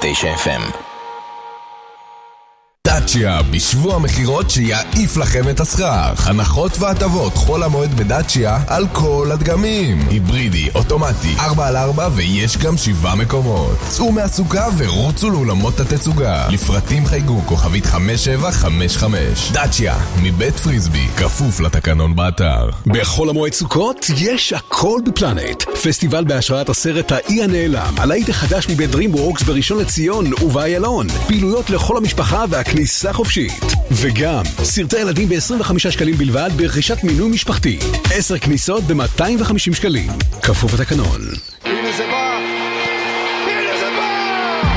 106 FM. דאצ'יה, בשבוע המחירות שיעיף לכם את הסחר. הנחות והטבות חול המועד בדאצ'יה על כל הדגמים. היברידי, אוטומטי, 4x4 ויש גם 7 מקומות. צאו מהסוכה ורוצו לאולמות התצוגה. לפרטים חייגו כוכבית 5755. דאצ'יה, מבית פריסבי, כפוף לתקנון באתר. בחול המועד סוכות יש הכל בפלנט. פסטיבל בהשראת הסרט האי הנעלם. הלהיט החדש מבית DreamWorks בראשון לציון ובאיילון. פעילויות לכל המשפחה והכניסה חופשית. וגם סרטי ילדים ב-25 שקלים בלבד ברכישת מינוי משפחתי. 10 כניסות ב-250 שקלים. כפוף לתקנון.